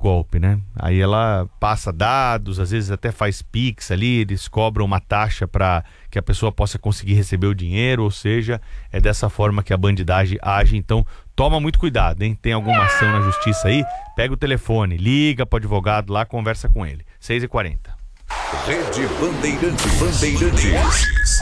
golpe, né? Aí ela passa dados, às vezes até faz Pix ali, eles cobram uma taxa para que a pessoa possa conseguir receber o dinheiro, ou seja, é dessa forma que a bandidagem age. Então, toma muito cuidado, hein? Tem alguma ação na justiça aí? Pega o telefone, liga para o advogado lá, conversa com ele. 6h40. Rede Bandeirantes.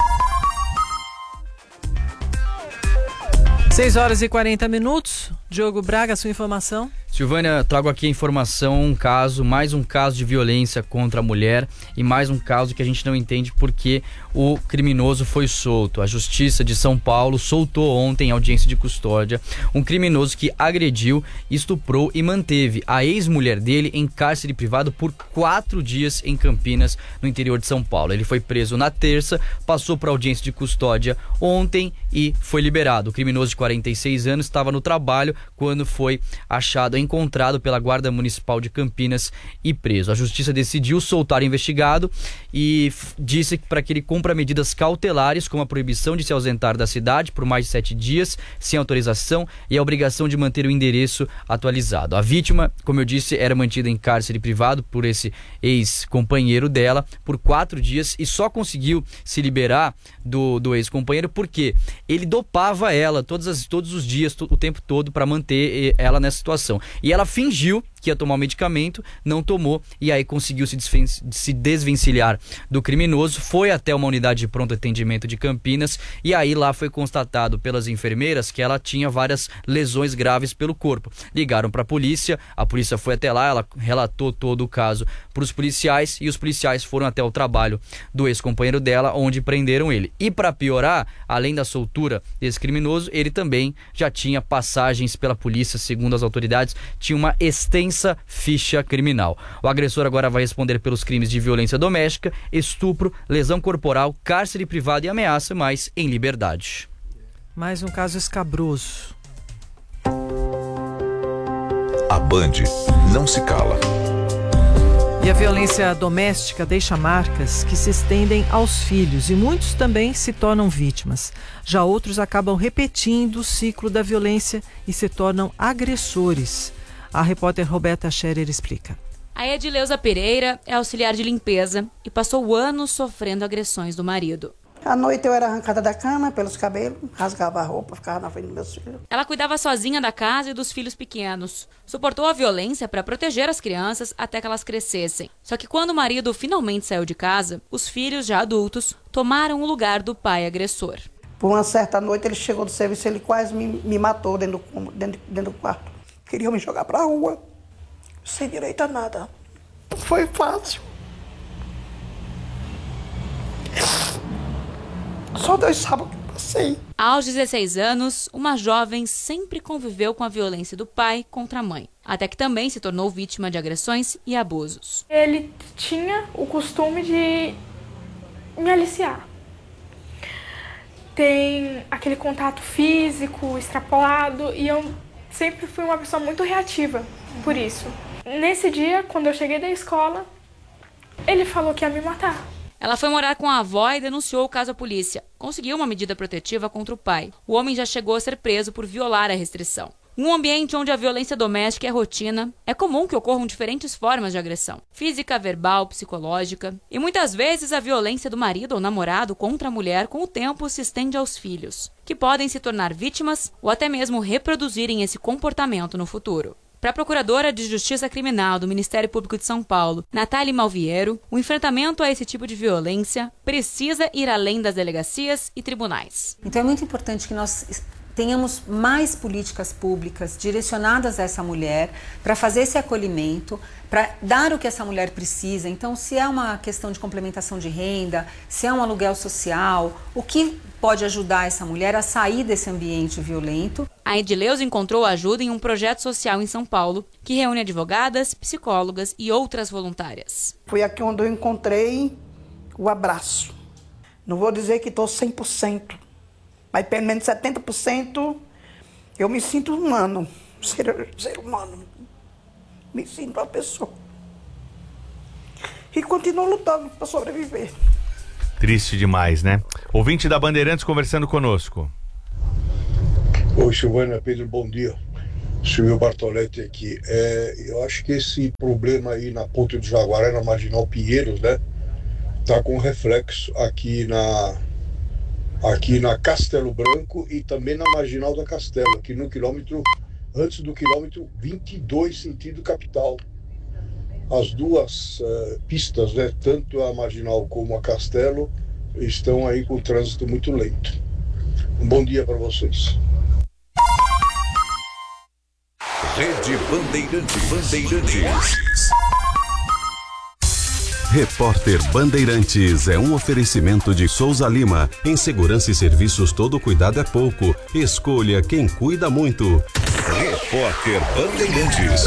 6h40. Diogo Braga, sua informação. Silvânia, trago aqui a informação, mais um caso de violência contra a mulher e mais um caso que a gente não entende porque o criminoso foi solto. A Justiça de São Paulo soltou ontem, em audiência de custódia, um criminoso que agrediu, estuprou e manteve a ex-mulher dele em cárcere privado por 4 dias em Campinas, no interior de São Paulo. Ele foi preso na terça, passou para audiência de custódia ontem e foi liberado. O criminoso de 46 anos estava no trabalho quando foi encontrado pela Guarda Municipal de Campinas e preso. A Justiça decidiu soltar o investigado e disse para que ele cumpra medidas cautelares, como a proibição de se ausentar da cidade por mais de 7 dias, sem autorização, e a obrigação de manter o endereço atualizado. A vítima, como eu disse, era mantida em cárcere privado por esse ex-companheiro dela por 4 dias e só conseguiu se liberar do ex-companheiro porque ele dopava ela todos os dias, o tempo todo, para manter ela nessa situação. E ela fingiu que ia tomar o medicamento, não tomou e aí conseguiu se desvencilhar do criminoso, foi até uma unidade de pronto atendimento de Campinas e aí lá foi constatado pelas enfermeiras que ela tinha várias lesões graves pelo corpo. Ligaram para a polícia foi até lá, ela relatou todo o caso para os policiais e os policiais foram até o trabalho do ex-companheiro dela, onde prenderam ele. E para piorar, além da soltura desse criminoso, ele também já tinha passagens pela polícia, segundo as autoridades, tinha uma extensa ficha criminal. O agressor agora vai responder pelos crimes de violência doméstica, estupro, lesão corporal, cárcere privado e ameaça, mas em liberdade. Mais um caso escabroso. A Band não se cala. E a violência doméstica deixa marcas que se estendem aos filhos e muitos também se tornam vítimas. Já outros acabam repetindo o ciclo da violência e se tornam agressores. A repórter Roberta Scherer explica. A Edileuza Pereira é auxiliar de limpeza e passou anos sofrendo agressões do marido. À noite eu era arrancada da cama pelos cabelos, rasgava a roupa, ficava na frente dos meus filhos. Ela cuidava sozinha da casa e dos filhos pequenos. Suportou a violência para proteger as crianças até que elas crescessem. Só que quando o marido finalmente saiu de casa, os filhos, já adultos, tomaram o lugar do pai agressor. Por uma certa noite ele chegou do serviço, ele quase me matou dentro do quarto. Queriam me jogar pra rua, sem direito a nada. Não foi fácil. Só Deus sabe o que passei. Aos 16 anos, uma jovem sempre conviveu com a violência do pai contra a mãe, até que também se tornou vítima de agressões e abusos. Ele tinha o costume de me aliciar. Tem aquele contato físico extrapolado e eu sempre fui uma pessoa muito reativa por isso. Nesse dia, quando eu cheguei da escola, ele falou que ia me matar. Ela foi morar com a avó e denunciou o caso à polícia. Conseguiu uma medida protetiva contra o pai. O homem já chegou a ser preso por violar a restrição. Em um ambiente onde a violência doméstica é rotina, é comum que ocorram diferentes formas de agressão. Física, verbal, psicológica. E muitas vezes a violência do marido ou namorado contra a mulher com o tempo se estende aos filhos, que podem se tornar vítimas ou até mesmo reproduzirem esse comportamento no futuro. Para a Procuradora de Justiça Criminal do Ministério Público de São Paulo, Natália Malviero, o enfrentamento a esse tipo de violência precisa ir além das delegacias e tribunais. Então é muito importante que nós tenhamos mais políticas públicas direcionadas a essa mulher para fazer esse acolhimento, para dar o que essa mulher precisa. Então, se é uma questão de complementação de renda, se é um aluguel social, o que pode ajudar essa mulher a sair desse ambiente violento. A Edileuza encontrou ajuda em um projeto social em São Paulo, que reúne advogadas, psicólogas e outras voluntárias. Foi aqui onde eu encontrei o abraço. Não vou dizer que estou 100%, mas pelo menos 70% eu me sinto humano, ser humano. Me sinto uma pessoa. E continuo lutando para sobreviver. Triste demais, né? Ouvinte da Bandeirantes conversando conosco. Oi, Silvânia, Pedro, bom dia. Silvio Bartoletti aqui. Eu acho que esse problema aí na Ponte do Jaguaré, na Marginal Pinheiros, né? Tá com reflexo aqui na Castelo Branco e também na Marginal da Castelo, aqui no quilômetro, antes do quilômetro 22, sentido capital. As duas pistas, né? Tanto a Marginal como a Castelo, estão aí com trânsito muito lento. Um bom dia para vocês. Rede Bandeirantes. Repórter Bandeirantes é um oferecimento de Souza Lima. Em segurança e serviços, todo cuidado é pouco. Escolha quem cuida muito. Repórter Bandeirantes.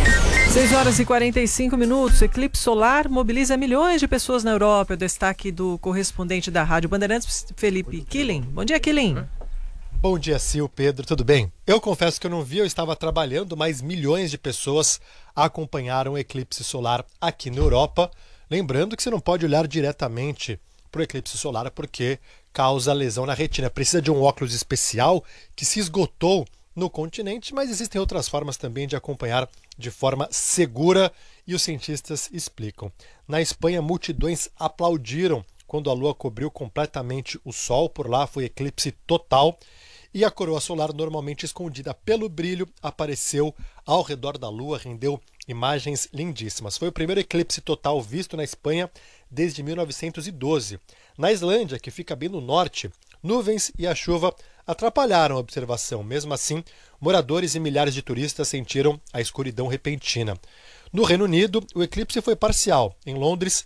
6 horas e 45 minutos. Eclipse solar mobiliza milhões de pessoas na Europa. O destaque do correspondente da Rádio Bandeirantes, Felipe Killing. Bom dia, Killing. Bom dia, Sil, Pedro, tudo bem? Eu confesso que eu não vi, eu estava trabalhando, mas milhões de pessoas acompanharam o eclipse solar aqui na Europa. Lembrando que você não pode olhar diretamente para o eclipse solar porque causa lesão na retina. Precisa de um óculos especial que se esgotou no continente, mas existem outras formas também de acompanhar de forma segura e os cientistas explicam. Na Espanha, multidões aplaudiram quando a Lua cobriu completamente o Sol. Por lá foi eclipse total. E a coroa solar, normalmente escondida pelo brilho, apareceu ao redor da Lua, rendeu imagens lindíssimas. Foi o primeiro eclipse total visto na Espanha desde 1912. Na Islândia, que fica bem no norte, nuvens e a chuva atrapalharam a observação. Mesmo assim, moradores e milhares de turistas sentiram a escuridão repentina. No Reino Unido, o eclipse foi parcial. Em Londres,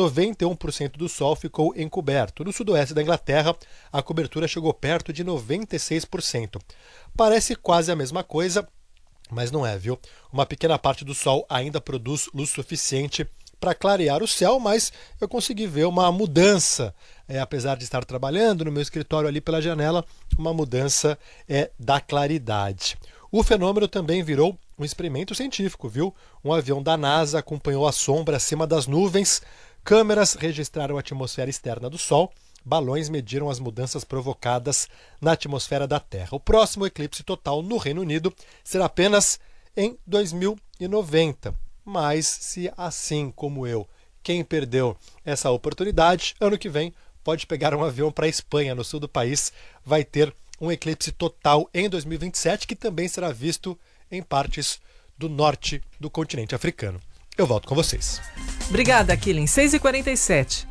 91% do sol ficou encoberto. No sudoeste da Inglaterra, a cobertura chegou perto de 96%. Parece quase a mesma coisa, mas não é, viu? Uma pequena parte do sol ainda produz luz suficiente para clarear o céu, mas eu consegui ver uma mudança, apesar de estar trabalhando no meu escritório ali pela janela, uma mudança da claridade. O fenômeno também virou um experimento científico, viu? Um avião da NASA acompanhou a sombra acima das nuvens, câmeras registraram a atmosfera externa do Sol, balões mediram as mudanças provocadas na atmosfera da Terra. O próximo eclipse total no Reino Unido será apenas em 2090. Mas se assim como eu, quem perdeu essa oportunidade, ano que vem pode pegar um avião para a Espanha, no sul do país, vai ter um eclipse total em 2027, que também será visto em partes do norte do continente africano. Eu volto com vocês. Obrigada, Killing. 6h47.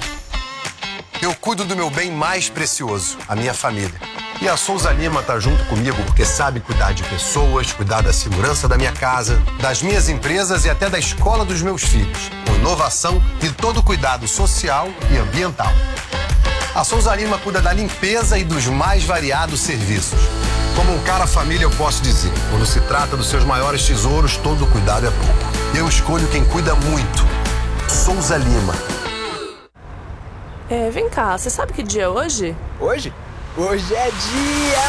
Eu cuido do meu bem mais precioso, a minha família. E a Souza Lima tá junto comigo porque sabe cuidar de pessoas, cuidar da segurança da minha casa, das minhas empresas e até da escola dos meus filhos, com inovação e todo cuidado social e ambiental. A Souza Lima cuida da limpeza e dos mais variados serviços. Como um cara família, eu posso dizer, quando se trata dos seus maiores tesouros, todo cuidado é pouco. Eu escolho quem cuida muito. Souza Lima. Vem cá, você sabe que dia é hoje? Hoje? Hoje é dia